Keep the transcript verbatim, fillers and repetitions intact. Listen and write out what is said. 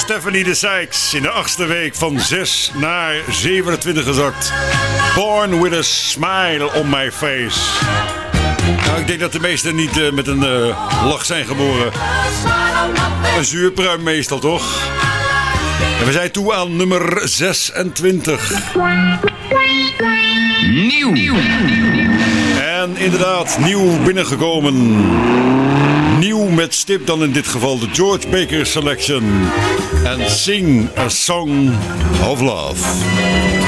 Stephanie de Sykes in de achtste week van zes naar zevenentwintig gezakt. Born with a smile on my face. Nou, ik denk dat de meesten niet uh, met een uh, lach zijn geboren. Een zuurpruim meestal, toch? En we zijn toe aan nummer zesentwintig. Nieuw. En inderdaad, nieuw binnengekomen. Nieuw met stip dan in dit geval de George Baker Selection. En Sing a Song of Love.